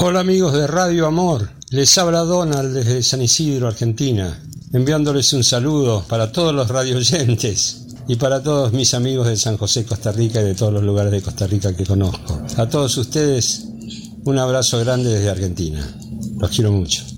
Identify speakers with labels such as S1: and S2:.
S1: Hola amigos de Radio Amor, les habla Donald desde San Isidro, Argentina, enviándoles un saludo para todos los radioyentes y para todos mis amigos de San José, Costa Rica y de todos los lugares de Costa Rica que conozco. A todos ustedes, un abrazo grande desde Argentina. Los quiero mucho.